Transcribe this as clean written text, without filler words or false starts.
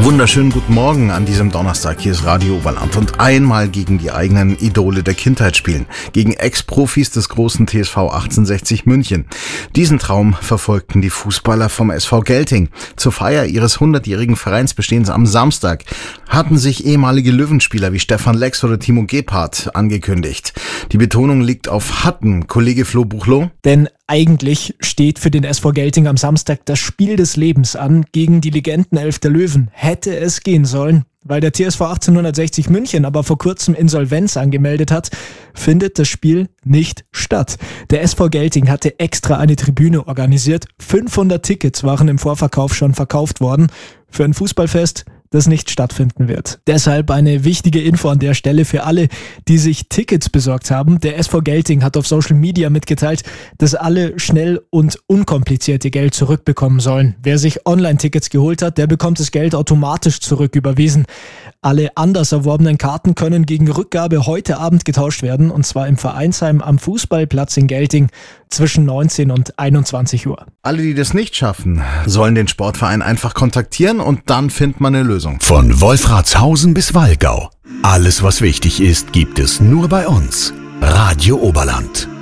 Wunderschönen guten Morgen an diesem Donnerstag. Hier ist Radio Oberland und einmal gegen die eigenen Idole der Kindheit spielen. Gegen Ex-Profis des großen TSV 1860 München. Diesen Traum verfolgten die Fußballer vom SV Gelting. Zur Feier ihres 100-jährigen Vereinsbestehens am Samstag hatten sich ehemalige Löwenspieler wie Stefan Lex oder Timo Gebhardt angekündigt. Die Betonung liegt auf hatten, Kollege Flo Buchloh. Denn eigentlich steht für den SV Gelting am Samstag das Spiel des Lebens an gegen die Legendenelf der Löwen. Hätte es gehen sollen. Weil der TSV 1860 München aber vor kurzem Insolvenz angemeldet hat, findet das Spiel nicht statt. Der SV Gelting hatte extra eine Tribüne organisiert. 500 Tickets waren im Vorverkauf schon verkauft worden für ein Fußballfest, das nicht stattfinden wird. Deshalb eine wichtige Info an der Stelle für alle, die sich Tickets besorgt haben. Der SV Gelting hat auf Social Media mitgeteilt, dass alle schnell und unkompliziert ihr Geld zurückbekommen sollen. Wer sich Online-Tickets geholt hat, der bekommt das Geld automatisch zurücküberwiesen. Alle anders erworbenen Karten können gegen Rückgabe heute Abend getauscht werden, und zwar im Vereinsheim am Fußballplatz in Gelting zwischen 19 und 21 Uhr. Alle, die das nicht schaffen, sollen den Sportverein einfach kontaktieren und dann findet man eine Lösung. Von Wolfratshausen bis Wallgau. Alles, was wichtig ist, gibt es nur bei uns. Radio Oberland.